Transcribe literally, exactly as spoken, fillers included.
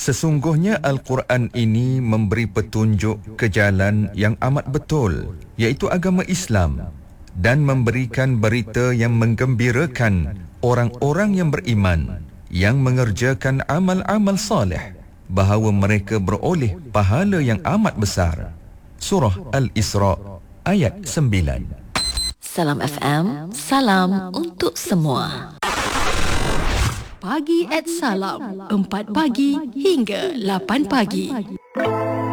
Sesungguhnya Al-Quran ini memberi petunjuk ke jalan yang amat betul, iaitu agama Islam, dan memberikan berita yang menggembirakan orang-orang yang beriman, yang mengerjakan amal-amal saleh, bahawa mereka beroleh pahala yang amat besar. Surah Al-Isra ayat sembilan. Salam F M, salam untuk semua. Pagi at Salam, empat pagi hingga lapan pagi.